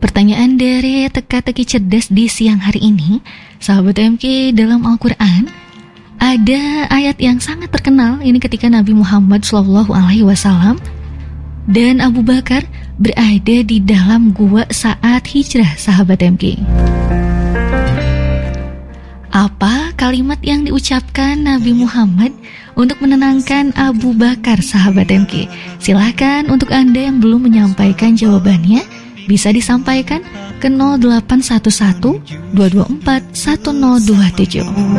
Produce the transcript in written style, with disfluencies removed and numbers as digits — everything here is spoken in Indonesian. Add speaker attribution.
Speaker 1: Pertanyaan dari teka-teki cerdas di siang hari ini, sahabat MK, dalam Al-Quran ada ayat yang sangat terkenal. Ini ketika Nabi Muhammad SAW dan Abu Bakar berada di dalam gua saat hijrah, sahabat MK. Apa kalimat yang diucapkan Nabi Muhammad untuk menenangkan Abu Bakar, sahabat MK? Silahkan untuk Anda yang belum menyampaikan jawabannya, bisa disampaikan ke 0811 224 1027.